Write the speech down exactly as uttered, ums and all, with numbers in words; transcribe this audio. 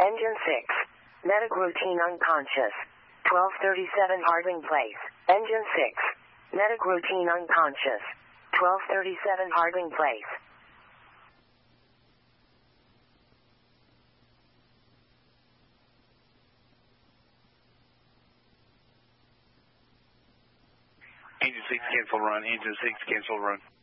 Engine six. Medic routine unconscious. twelve thirty-seven Harding Place. Engine six. Medic routine unconscious. twelve thirty-seven Harding Place. Engine six, cancel run. Engine six, cancel run.